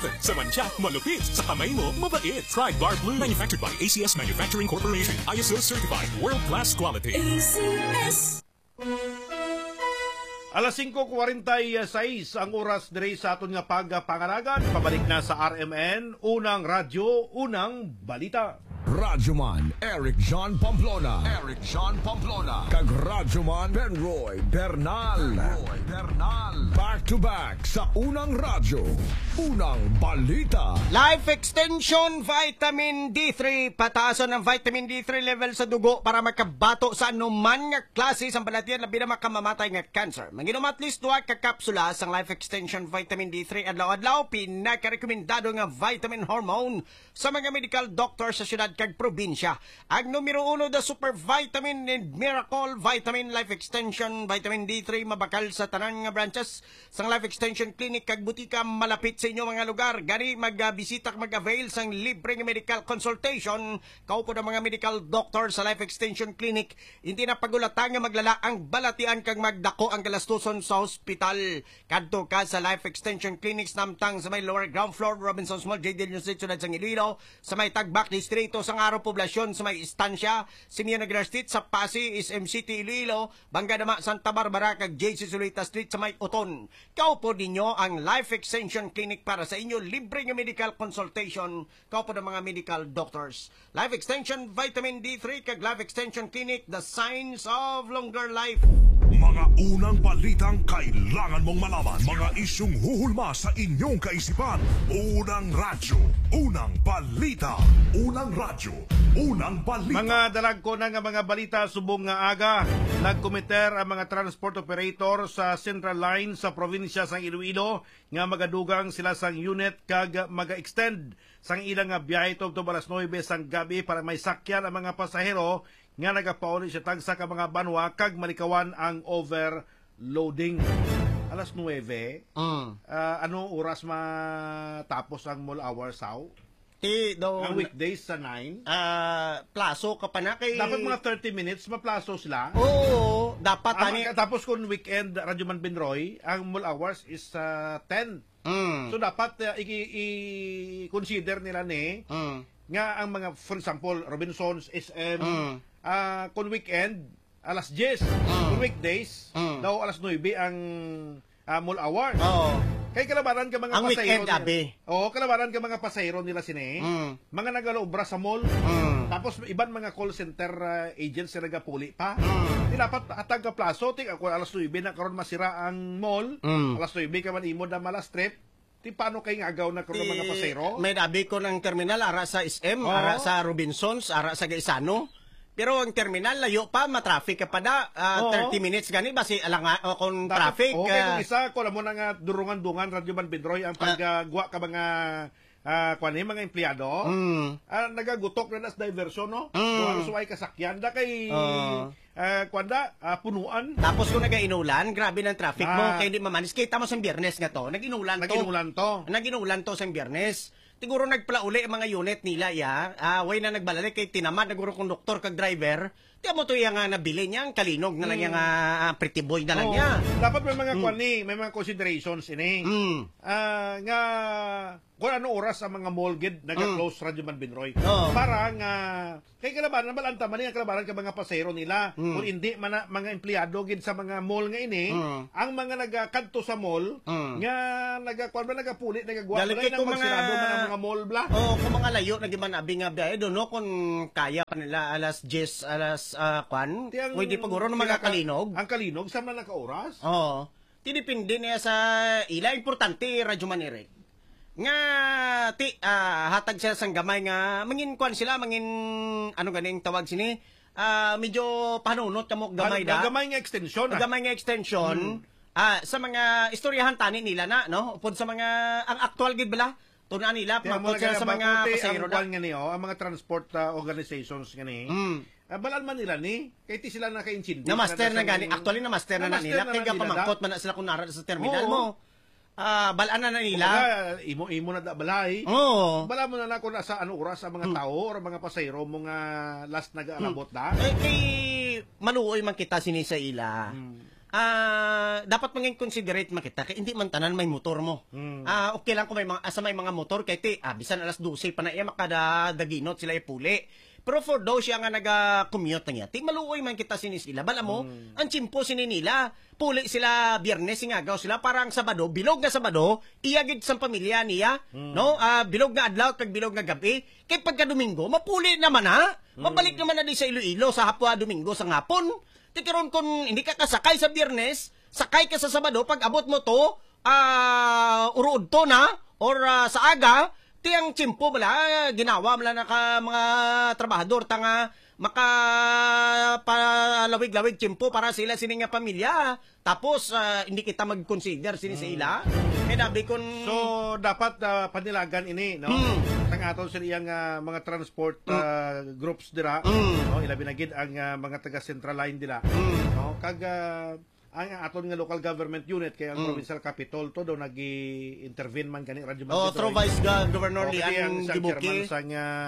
Nothing sa mancha, malupit. Sa kamay mo, mabait. Try Guard Blue. Manufactured by ACS Manufacturing Corporation. ISO certified. World-class quality. ACS. Alas 5:46 ang oras dire sa aton nga pagpanganagan. Pabalik na sa RMN, unang radyo, unang balita. Radyoman Eric John Pamplona. Eric John Pamplona. Kag Radyoman Benroy Bernal. Back to back sa unang radyo, unang balita. Life Extension Vitamin D3. Pataasan ang vitamin D3 level sa dugo para makabato sa anuman nga klase sa balatian labi na makamamatay nga cancer. Manginom at least 2 ka kapsula sang Life Extension Vitamin D3 adlaw-adlaw. Pinaka-rekomendado nga vitamin hormone sa mga medical doctor sa syudad kag probinsya. Ang numero 1 da Super Vitamin and Miracle Vitamin Life Extension Vitamin D3 mabakal sa tanan nga branches sang Life Extension Clinic kag butika malapit sa inyo mga lugar. Gani magbisita mag-avail sang libre nga medical consultation. Kaupo ng mga medical doctor sa Life Extension Clinic. Hindi na pagulatan nga maglala ang balatian kag magdako ang galastuson sa hospital. Kadto ka sa Life Extension Clinics namtang sa may lower ground floor Robinsons Mall, JD Street, Sunod sang Iloilo, sa may Tagbak Distrito sang Araw Poblasyon, sa may Estancia, Simeon Negro Street, sa Pasig, SM City, Iloilo, Bangga Dama, Santa Barbara, kag JC Zulita Street sa may Uton. Kaupo ninyo ang Life Extension Clinic para sa inyo libre nga medical consultation. Kaupo ng mga medical doctors. Life Extension Vitamin D3 kag Life Extension Clinic, the signs of longer life. Mga unang balitang kailangan mong malaman. Mga isyung huhulma sa inyong kaisipan. Unang radyo, unang balita. Unang radyo, unang balita. Mga dalagko na nga mga balita subong nga aga. Nagkomiter ang mga transport operator sa Central Line sa probinsya sang Iloilo nga magadugang sila sang unit kag maga-extend sang ilang nga biyahe tungtong alas 9 sang gabi para may sakyan ang mga pasahero nga nagapauli siya tagsa ka mga banwa kag malikawan ang overloading. Alas 9, ano oras matapos ang mall hours how? Ang weekdays sa 9? Plaso ka pa na kay... Dapat mga 30 minutes maplaso sila. Oo, dapat tapos kung weekend, Radyoman Benroy, ang mall hours is 10. So dapat i-consider nila nga ang mga, for example, Robinsons, SM, kung weekend, alas 10. Kung weekdays, daw alas 9 ang mall hours. Kay kalabaran ka mga ang pasahero. Weekend, abi. Oo, kalabaran ka mga pasahero nila sini. Mga nagaloobra sa mall. Tapos iban mga call center agents na nagapuli pa. Di dapat atag ka plaso. Ako alas 9 na karon masira ang mall. Alas 9 ka man imo na malastrip. Di paano kay ngagaw na karon mga pasahero? May dabi ko ng terminal ara sa SM, ara sa Robinsons, ara sa Gaisano. Pero ang terminal layo pa, matraffic ka pa na 30 minutes gani basi alang kung traffic. Okay, kung isa ko mo na nga durungan-dungan Radyoman Benroy ang paggwa ka mga mga empleyado. Nagagutok na nas diversion no. Kung suway kasakyan da kay punuan. Tapos kung nagainulan, grabe ng traffic mo kay di mamanis. Kita mo sa Biyernes nga to, naginulan to sa Biyernes. Siguro nagplauli ang mga unit nila way na nagbalalik kay tinamad naguro konduktor kag driver. Tiyan mo to yung nabili niya, ang kalinog na lang yung pretty boy na lang niya. Dapat may mga may mga considerations ini. Nga kung ano oras ang mga mall gid naga-close Radyoman Benroy. Para nga kay kalabaran balanta man ang kalabaran ka mga pasahero nila. Kung hindi man mga empleyado gid sa mga mall nga ini, ang mga nagakadto sa mall nga nagapuli nagagwa na magsirado man ang mga mall bla. Kung mga layo na giman abi nga biyahe do no kung kaya pa nila alas 10 alas pwede paguro ng mga kalinog. Ang kalinog sa man naka-oras? Tinipindi niya sa ila importante Radyoman Eric. Nga hatag sila sang gamay nga mangin sila mangin ano ganing tawag sini medyo panunot kamo gamay da. Gamay nga extension. Gamay nga extension. Sa mga istoryahan tani nila na no upod sa mga ang actual gid bala tunan nila magpod sila sa mga pasahero da. Ang mga transport organizations gani. Balaan man nila ni kay ti sila naka-intindi. Na master na gani actually na master na nila kay pamangkot man na sila kun nara sa terminal mo. Balaan na nila. Imo na da balay. Bala mo na kung sa ano oras ang mga tao or mga pasahero mo nga last nag-alabot da. Kay maluoy man kita sini sa ila. dapat maging considerate makita kay hindi man tanan may motor mo. Okay lang kung may mga may mga motor kay ti bisan alas 12 pa na iya makadaginot sila ipuli. Pero for those siya nga naga-commute niya, ti maluoy man kita sinis sila. Bala mo, ang chimpo sini nila, puli sila Biyernes, ingagaw sila, parang Sabado, bilog na Sabado, iyagid sa pamilya niya, no? Bilog na adlaw, kag bilog na gabi, kay pagka Domingo, mapuli naman ha? Mabalik naman na di sa Iloilo, sa hapwa Domingo, sa ngapon. Tikaroon kung hindi ka kasakay sa Biyernes, sakay ka sa Sabado, pag abot mo to, uruod to na, or sa aga, tiyang chimpo bala, ginawa mala na ka mga trabahador tanga makapalawig-lawig chimpo para sila sining nga pamilya. Tapos, hindi kita mag-consider sini sa ila. Kaya dabi kun... So, dapat panilagan ini, no? Ang aton sa iyang mga transport groups dira, no? Ilabi na gid ang mga taga Central Line dila. No? Kag ang aton nga local government unit kay ang provincial capital to daw nagi-intervene man gani radyo man. Through Vice Governor Lian Gibuki sa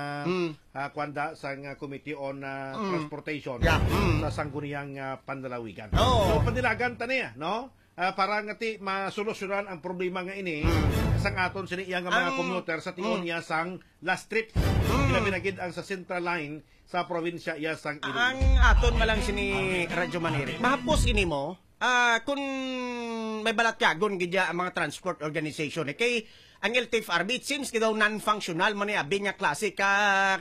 kwanda sa Committee on Transportation sa sangguniang Panlalawigan. So panilagan tani no? Para ngati masolusyonan ang problema nga ini sang aton sini iya nga mga commuter sa tion niya sang last trip. Ilabi na gid ang sa Central Line sa probinsya iya sang Iloilo. Ang aton malang sini Radyo Maniri. Mahapos ini mo kung may balatyagon gidya ang mga transport organization kay ang LTFRB it seems daw non-functional man ni abi nga klase ka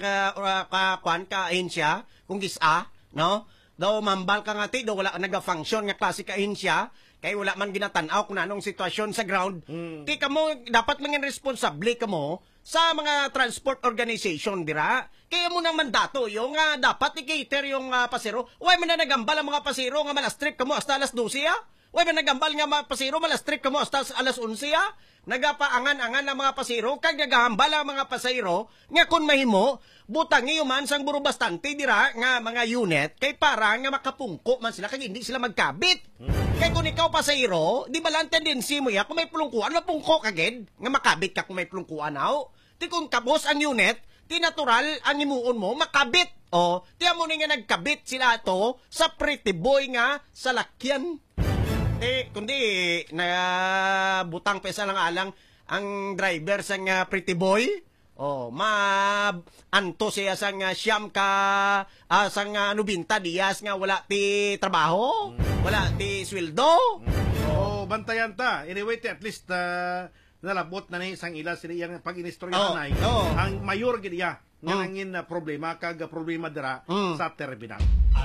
ahensya kung gisa no daw mambal ka nga ti daw wala naga-function nga klase ka ahensya kay wala man ginatan-aw kung anong sitwasyon sa ground ti kamo dapat mangin responsable kamo sa mga transport organization dira kaya mo nang mandato yung dapat i-cater yung pasero. Way man na nagambal ang mga pasero nga malastrip kamo hasta alas 12 Way man nagambal nga mga pasero malastrip kamo hasta alas 11 Nagapaangan-angan ang mga pasero kag nagahambal ang mga pasero nga kun mahimo butangi man sang buro bastante dira nga mga unit kay para nga makapungko man sila kag hindi sila magkabit. Kay kung ikaw pasero, di ba lang tendency mo ya kung may plungkuan mapungko kagid nga makabit ka kung may plungkuan aw. Ti kung kabos ang unit, ti natural ang imuon mo makabit. O, ti amo ni nga nagkabit sila to sa pretty boy nga sa lakyan. Kundi butang pesa lang alang ang driver sang pretty boy. Anto siya sang siyam ka sang 90 diyas nga wala ti trabaho, wala ti sweldo. Bantayan ta. Anyway, at least nalabot na ni sang ila sila yang pag-inistorya na ang mayor gid ya nga nangin problema kag problema dira sa terminal.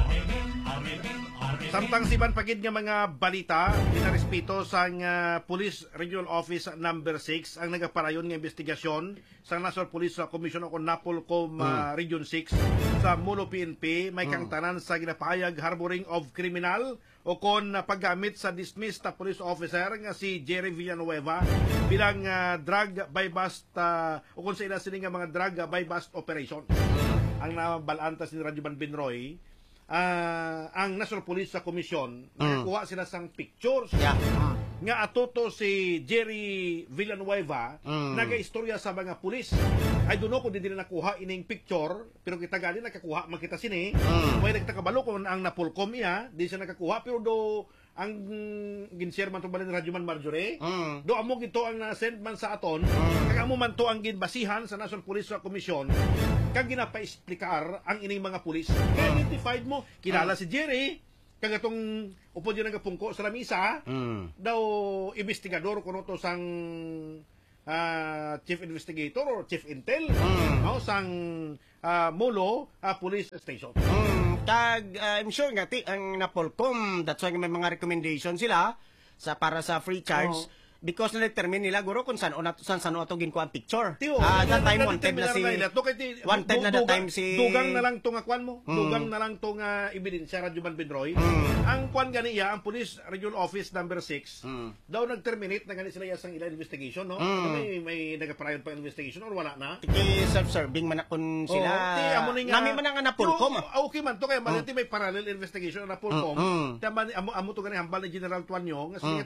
Samtang siban pagid nga mga balita inarespeto sa Police Regional Office number 6 ang nagaparayon nga investigasyon sa National Police Commission o Napolcom Region 6 sa Mulo PNP may kangtanan sa ginapahayag harboring of criminal o kon paggamit sa dismissed police officer nga si Jerry Villanueva bilang drug by bust o kon sa ila sini nga mga drug by bust operation. Ang nabalanta si Radyo Binroy ang National Police Commission nakakuha sila sang pictures nga atoto si Jerry Villanueva nagaistorya sa mga pulis. I don't know kung di nila nakuha ining picture pero kita gali nakakuha makita sini may nagtakabalo kung ang napolcom iya di siya nakakuha pero do ang ginshare man to balin Radyo Man Marjorie do amo gito ang na-send man sa aton kag amo man to ang ginbasihan sa National Police Commission kag ginapa-explicar ang ining mga pulis kaya identified mo kilala si Jerry kag atong upod yun nagapungko sa lamisa daw investigador kuno to sang chief investigator or chief intel no sang Mulo police station. I'm sure nga ang Napolcom that's why may mga recommendation sila para sa free charge because na-determine nila guro kung saan ato ginkuha ang picture. That time wanted na that time si dugang na lang to nga kwan mo. Dugang na lang to nga ebidensya Radyo Man Binroy. Ang kwan ganiya ang Police Regional Office number 6 daw nag-terminate na gani sila yasang ila investigation no. May nagaparayon pa investigation or wala na. Self-serving man akon sila. Nami man nga Napolcom. Okay man to kay malati may parallel investigation na Napolcom. Amo to gani hambal ni General Tuanyo nga singati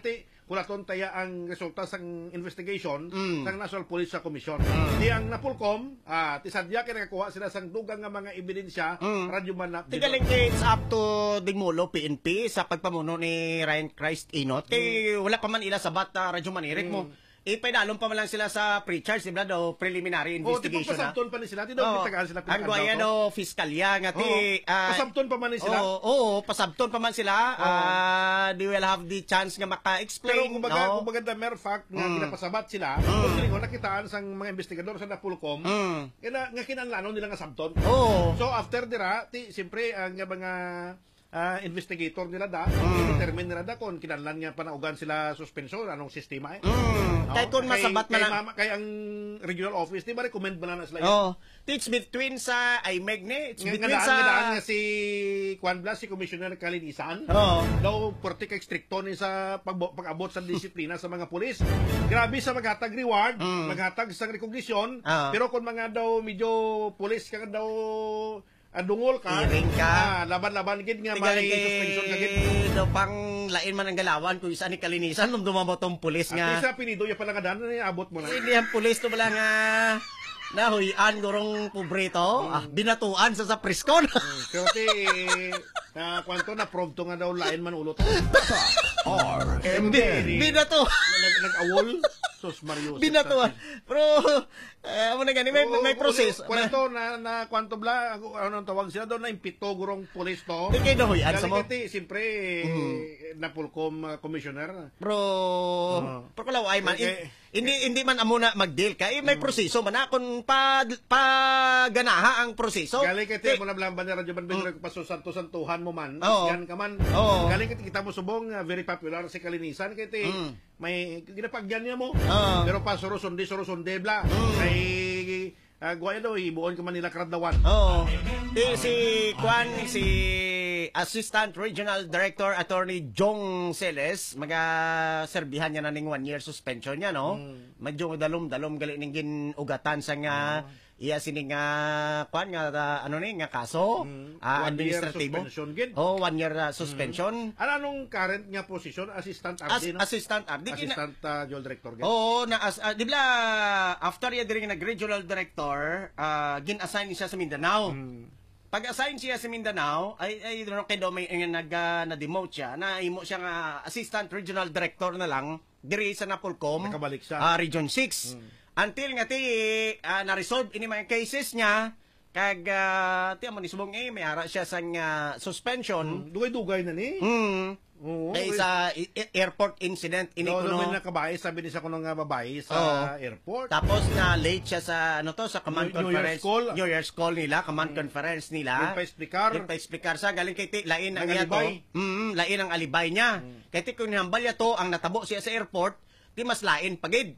kulaton taya ang resulta sang investigation sang National Police Commission. Di ang Napolcom, ti sadya kay nakakuha sila sang dugang nga mga ebidensya, radyo man na. Tigaling it's up to Digmulo, PNP, sa pagpamuno ni Ryan Christ Inot. Kay wala pa man ila sabat Radyo Manirik mo. Ipinalong pa man lang sila sa pre-charge, diba daw, preliminary investigation na. Pasabton pa ni sila, di daw pitagaan sila. Ang guaya daw, fiskalya, nga ti... pasabton pa man ni sila. Oo, pasabton pa man sila. They will have the chance nga maka-explain. Pero kung maganda mere fact nga ginapasabat sila, kung nakitaan sang mga investigador sa Napolcom, nga kinanlano nila nga sabton. So after dira, siyempre, ang mga investigator nila determine nila kung kinahanglan nga panaugan sila suspension, anong sistema Kaya kung masabat man lang. Kaya ang regional office, di ba recommend ba na sila It's between sa IMEG ni. It's between nga si Juan Blas, si Commissioner Kalinisan. Daw, porti kay stricto ni sa pag-abot sa disiplina sa mga pulis. Grabe sa maghatag reward, maghatag sa recognition, pero kung mga daw medyo pulis ka daw dungol ka, laban-laban gid nga may suspension ka gid. Do pang lain man ang galawan kung isa ni Kalinisan nung dumamo tong pulis nga. At isa pinido ya pala nga ni abot mo na. Hindi ang pulis to pala nga nahuyan gurong pobrito, binatuan sa priskon. Pero kwanto na prove to nga daw lain man ulot. Binato. Nag-awol. Sos Mario. Binatuan. Pero amo na gani may proseso. Kwanto na kwanto bla anong tawag sila daw na impito gurong pulis to. Di kayo nahuyan sa mo. Siyempre Napolcom commissioner. Pero kalaw ay man hindi man amo na mag-deal ka. May proseso man na kung ganaha ang proseso. Galing kay mo na blamban ni Radyo Banbeng ko pasusantuhan mo man. Yan ka man. Galing kita mo subong very popular si Kalinisan kay may ginapagyan niya mo. Pero pa surusundi bla. May guaya daw ibuon ka man nila Karadlawan. Si Assistant Regional Director Attorney Jong Celes, serbihan niya na ning 1 year suspension niya, no? Medyo dalom-dalom gali ning ginugatan sa nga iya sining kwan nga nga kaso administratibo. 1 year suspension. Anong current nga position? Assistant RD, no? Assistant RD. Assistant Joel Director. Di ba after ya diri nag-regional director, gin-assign siya sa Mindanao. Pag-assign siya sa Mindanao, ay kay do may na-demote siya, na imo siya nga assistant regional director na lang diri sa Napolcom. Nakabalik siya. Region 6. Until nga na-resolve ini mga cases niya, kag amo ni subong may ara siya sa suspension. Dugay-dugay na ni. Sa airport incident ini kuno nakabae sabi ni sa kuno nga babae sa airport. Tapos na late siya sa sa command conference. New Year's call nila, command conference nila. Yung pa-explicar sa galing kay lain ang niya to. Lain ang alibay niya. Kay kung hambal ya to ang natabo siya sa airport, di mas lain pagid.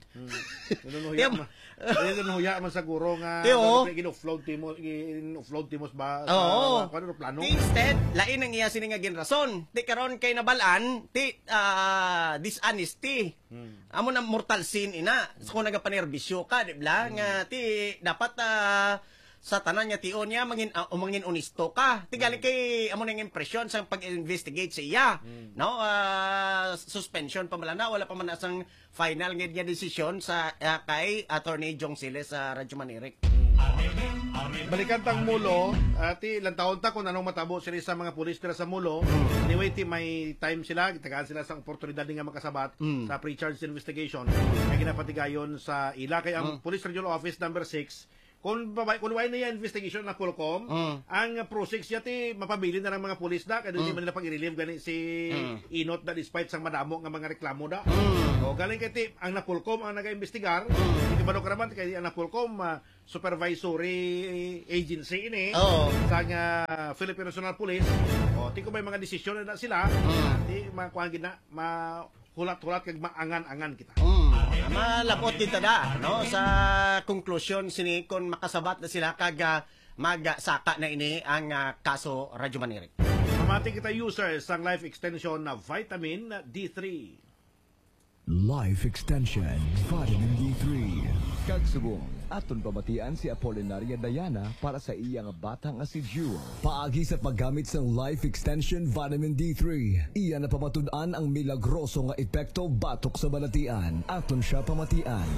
Huya man siguro nga gin-offload timos ba sa plano. Instead, lain ang iya sini nga ginrason. Di karon kay nabalaan, dishonesty. Amo na mortal sin ina. Kung nagapanerbisyo ka, di ba? Nga dapat sa tanan niya tion niya mangin honesto ka. Tigali kay amo nang impression sa pag-investigate sa iya. No? Suspension pa man na wala pa man asang final nga desisyon sa kay Attorney Jong Celes sa Radyo Manirik. Balikan tang Mulo, ilang taon ta kung anong matabo sila sa mga pulis nila sa Mulo. Anyway, may time sila, tagaan sila sa oportunidad nga makasabat sa pre-charge investigation. Kaya ginapatigayon sa ila kay ang Police Regional Office number 6. Kung wala na yung investigation na Polcom, ang pro-6 yati mapabili na ng mga pulis da, kaya doon nila pag-i-relieve gani si Inot na despite sang madamo ng mga reklamo da. O galing kay ang Napolcom ang naga-investigar, hindi ba karaman kay ang Napolcom supervisory agency ini sa Philippine National Police. O ti ko may mga desisyon na sila, ti makuha gina hulat-hulat kag maangan-angan kita. Malapot din tada, no? Sa konklusyon sini kung makasabat na sila kag magsaka na ini ang kaso Radyo Manirik. Mamati kita users sang life extension na vitamin D3. Life extension vitamin D3. Kagsubong, aton pamatian si Apolinaria Diana para sa iyang bata nga si Jewel. Paagi sa paggamit ng Life Extension Vitamin D3. Iya na pamatud-an ang milagroso nga epekto batok sa balatian. Aton siya pamatian.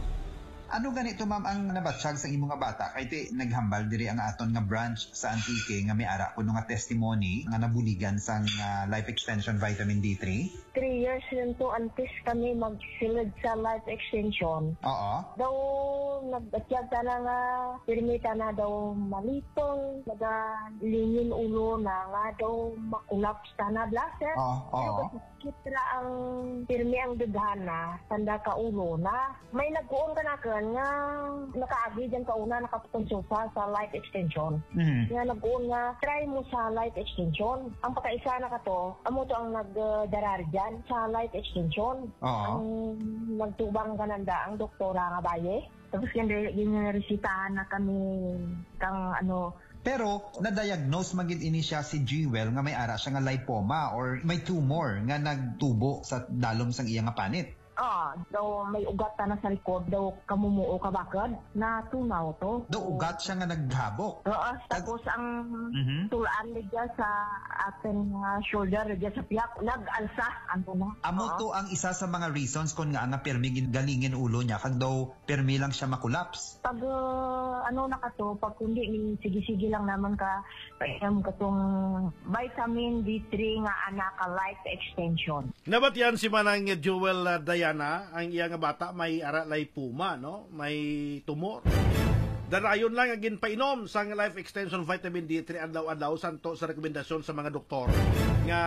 Ano ganito ma'am ang nabatsyag sa imong nga bata kay ti naghambal diri ang aton nga branch sa Antique nga may ara kuno nga testimony nga nabuligan sang Life Extension Vitamin D3? 3 years rin to antes kami magsilid sa Life Extension. Oo. Daw nagbatyag ta na nga permita na daw malitong nagalingin ulo na nga daw makulaps ta na blaster. Oo. Kitra ang pirmi ang dudhana tanda ka ulo na may nagkuon ka na nga nakaagi dyan kauna nakapunsusa sa Life Extension. Nga nagkuon nga try mo sa Life Extension. Ang pagkaisa na ka to amo to ang nagdarar dyan sa Life Extension. Ang nagtubang kananda ang doktora nga baye. Tapos ginaresitahan na kami kang ano. Pero na-diagnose magid ini siya si Jewel nga may ara siya nga lipoma or may tumor nga nagtubo sa dalom sang iya nga panit. Daw may ugat ta na sa likod, daw kamumuo ka bakad na tunaw to. Daw ugat siya nga naghabok. Oo, tapos ang tulaan ligya sa ating shoulder, ligya sa piyak, nag-alsa, ano na. Amo to ang isa sa mga reasons kung nga permi galingin ulo niya, kag daw permi lang siya makulaps. Pag ano na ka to, pag kundi sige-sige lang naman ka, painom ka tong vitamin D3 nga anak ka Life Extension. Nabat yan si Manang Jewel Diana, ang iya nga bata may ara lipoma, no? May tumor. Darayon lang ang ginpainom sa Life Extension Vitamin D3 adlaw-adlaw santo sa rekomendasyon sa mga doktor nga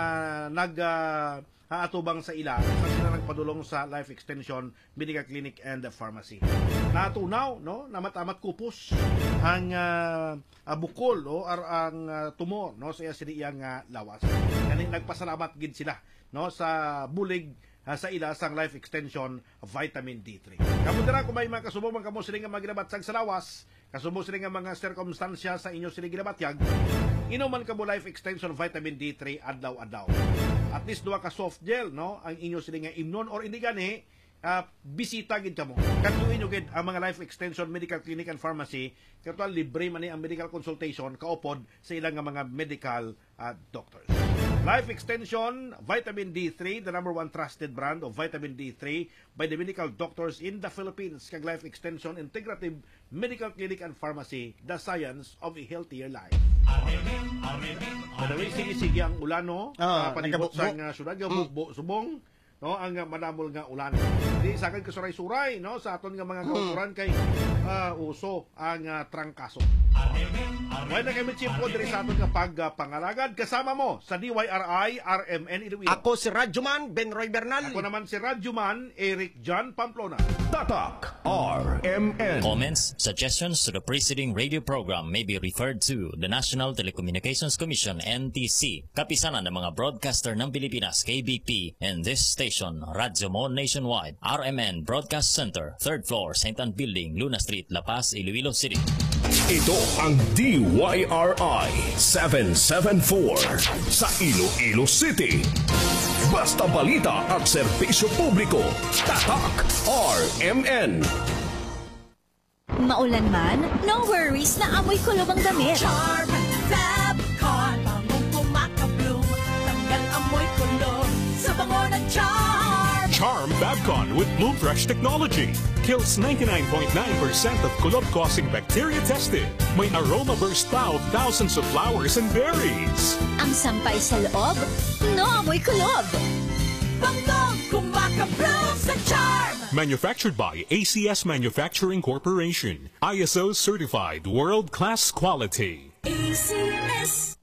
haatubang sa ila sa sila nagpadulong sa Life Extension Medical Clinic and Pharmacy. Natunaw, no? Namat-amat kupos ang bukol o ang tumor, no? Sa iyang lawas. Kani nagpasalamat gid sila, no? Sa bulig sa ila sang Life Extension Vitamin D3. Kamudara kung may mga kasubong mga kamo sila nga maginabatsag sa lawas, kasubong sila nga mga sirkumstansya sa inyo sila ginabatyag, inuman kamo Life Extension Vitamin D3 adlaw-adlaw. At least duha ka soft gel, no? Ang inyo sila nga imnon or hindi gani, bisita gid kamo. Katuin nyo gid ang mga Life Extension Medical Clinic and Pharmacy, katuan libre man ang medical consultation kaupod sa ilang nga mga medical doctors. Life Extension Vitamin D3, the #1 trusted brand of Vitamin D3 by the medical doctors in the Philippines. Kag Life Extension Integrative Medical Clinic and Pharmacy, the science of a healthier life. Madaway sige-sige ang ulano, panibot sa syudad, subong, no, ang manamol nga ulan. Di sa akin kasuray-suray, no, sa aton nga mga kauturan kay uso ang trangkaso. Wala na kami chimpo diri sa aton nga pagpangalagad kasama mo sa DYRI RMN Iloilo. Ako si Radyoman Benroy Bernal. Ako naman si Radyoman Eric John Pamplona. Tatak RMN. Comments, suggestions to the preceding radio program may be referred to the National Telecommunications Commission NTC, kapisanan ng mga broadcaster ng Pilipinas KBP, and this station Radyo Mo Nationwide RMN Broadcast Center, 3rd floor, St. Ann Building, Luna Street, La Paz, Iloilo City. Ito ang DYRI 774 sa Iloilo City. Basta balita at serbisyo publiko. Tatak RMN. Maulan man, no worries na amoy kulob ang damit. Charm Fabcon, bangong kumaka-bloom, tanggal amoy kulob sa bango ng Charm. Charm Babcon with Bloom Fresh technology kills 99.9% of kulob-causing bacteria tested. May aroma burst pa of thousands of flowers and berries. Ang sampay sa loob, no amoy kulob. Bangong kumaka-bloom sa Charm. Manufactured by ACS Manufacturing Corporation. ISO certified world-class quality. ACS.